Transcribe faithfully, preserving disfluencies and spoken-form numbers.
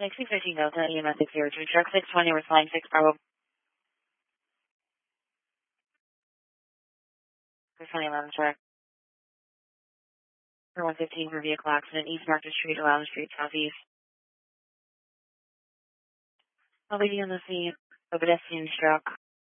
six fifteen Delta, E M S six zero two, truck six twenty, we're flying six Bravo. six twenty eleven truck. For one fifteen for vehicle accident, East Market Street, Lounge Street, Southeast. A lady on the scene, a pedestrian struck.